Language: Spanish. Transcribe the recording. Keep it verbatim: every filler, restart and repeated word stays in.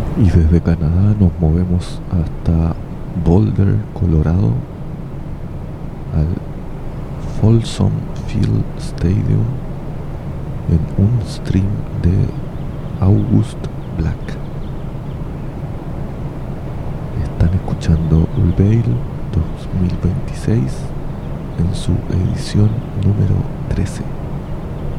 Y desde Canadá nos movemos hasta Boulder, Colorado, al Folsom Field Stadium en un stream de August Black. Están escuchando Rebel dos mil veintiséis en su edición número trece.